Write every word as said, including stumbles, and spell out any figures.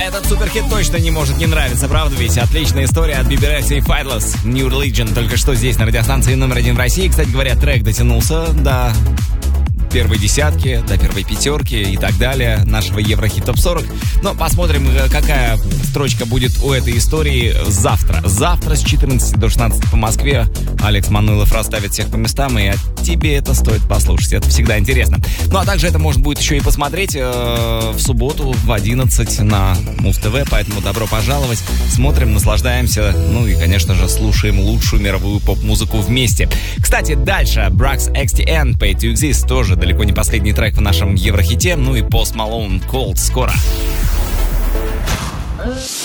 Этот суперхит точно не может не нравиться, правда ведь? Отличная история от би би Rexa и Fightless. New Religion только что здесь на радиостанции номер один в России. Кстати говоря, трек дотянулся до первой десятки, до первой пятерки и так далее нашего Еврохит топ сорок. Но посмотрим, какая строчка будет у этой истории завтра. Завтра с четырнадцати до шестнадцати по Москве Алекс Мануилов расставит всех по местам, и тебе это стоит послушать. Это всегда интересно. Ну а также это можно будет еще и посмотреть э, в субботу в одиннадцать на Муз-ТВ, поэтому добро пожаловать. Смотрим, наслаждаемся, ну и, конечно же, слушаем лучшую мировую поп-музыку вместе. Кстати, дальше Brax икс ти эн, Pay to Exist, тоже далеко не последний трек в нашем Еврохите. Ну и Post Malone, Cold скоро.